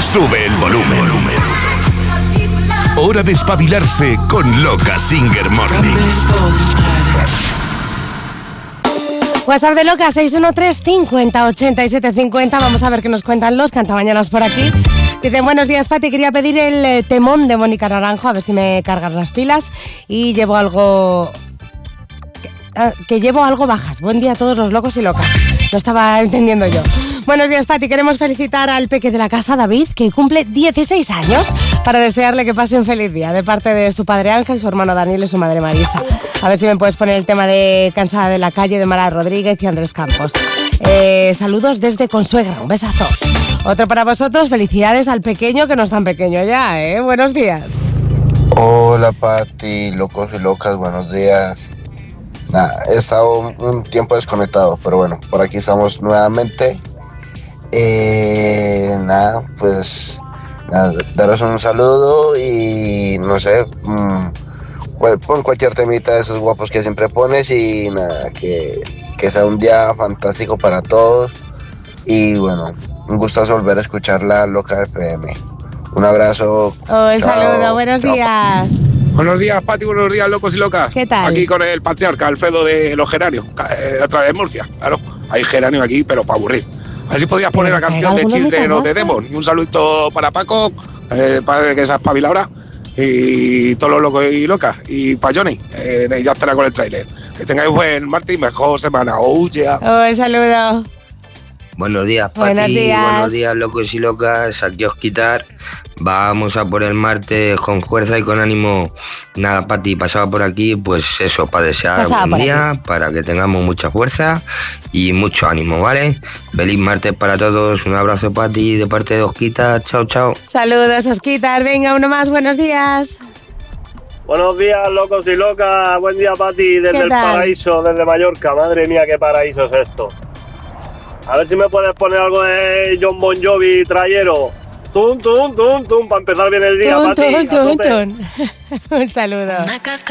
sube el volumen. Hora de espabilarse con Loca Singer Mornings. WhatsApp de Loca, 613 50 87 50. Vamos a ver qué nos cuentan los cantamañanas por aquí. Dicen, buenos días, Pati, quería pedir el temón de Mónica Naranjo, a ver si me cargas las pilas. Y llevo algo... que llevo algo bajas. Buen día a todos los locos y locas. Lo estaba entendiendo yo. Buenos días, Pati. Queremos felicitar al peque de la casa, David, que cumple 16 años, para desearle que pase un feliz día, de parte de su padre Ángel, su hermano Daniel y su madre Marisa. A ver si me puedes poner el tema de Cansada de la calle de Mara Rodríguez y Andrés Campos. Saludos desde Consuegra. Un besazo. Otro para vosotros. Felicidades al pequeño, que no es tan pequeño ya, ¿eh? Buenos días. Hola, Pati, locos y locas, buenos días. Nada, he estado un tiempo desconectado, pero bueno, por aquí estamos nuevamente. Daros un saludo y no sé, pon cualquier temita de esos guapos que siempre pones y nada, que sea un día fantástico para todos. Y bueno, un gustazo volver a escuchar la Loca FM. Un abrazo. Un saludo, buenos días. Buenos días, Pati, buenos días, locos y locas. ¿Qué tal? Aquí con el patriarca Alfredo de los geranios, a través de Murcia. Claro, hay geranios aquí, pero para aburrir. Así podías poner la canción de Children of the Demon. Y un saludito para Paco, para que se ha espabilado ahora, y todos los locos y locas. Y para Johnny, ya estará con el tráiler. Que tengáis buen martes, mejor semana. Oh, yeah. Un saludo. Buenos días, Pati. Buenos días. Buenos días, locos y locas. Aquí Osquitar. Vamos a por el martes con fuerza y con ánimo. Nada, Pati, pasaba por aquí, pues eso, para desear un día, para que tengamos mucha fuerza y mucho ánimo, ¿vale? Feliz martes para todos. Un abrazo, Pati, de parte de Osquitar. Chao, chao. Saludos, Osquitar. Venga, uno más. Buenos días. Buenos días, locos y locas. Buen día, Pati, desde el paraíso, desde Mallorca. Madre mía, qué paraíso es esto. A ver si me puedes poner algo de John Bon Jovi, Trayero. Tum, tum, tum, tum, para empezar bien el día, Pati. Tum. Un saludo.